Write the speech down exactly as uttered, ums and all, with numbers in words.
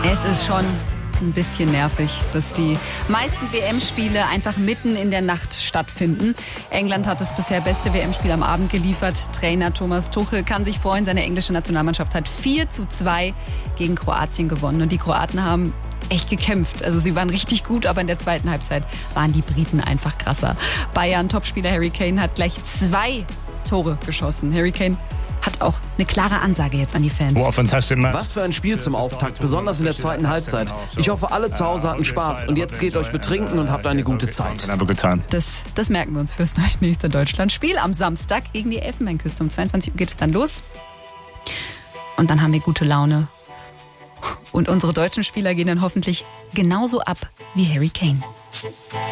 Es ist schon ein bisschen nervig, dass die meisten W M-Spiele einfach mitten in der Nacht stattfinden. England hat das bisher beste W M-Spiel am Abend geliefert. Trainer Thomas Tuchel kann sich freuen. Seine englische Nationalmannschaft hat vier zu zwei gegen Kroatien gewonnen. Und die Kroaten haben echt gekämpft. Also sie waren richtig gut, aber in der zweiten Halbzeit waren die Briten einfach krasser. Bayern-Topspieler Harry Kane hat gleich zwei Tore geschossen. Harry Kane hat auch eine klare Ansage jetzt an die Fans. Was für ein Spiel zum Auftakt, besonders in der zweiten Halbzeit. Ich hoffe, alle zu Hause hatten Spaß und jetzt geht euch betrinken und habt eine gute Zeit. Das, das merken wir uns fürs nächste Deutschlandspiel am Samstag gegen die Elfenbeinküste. Um zweiundzwanzig Uhr geht es dann los. Und dann haben wir gute Laune. Und unsere deutschen Spieler gehen dann hoffentlich genauso ab wie Harry Kane.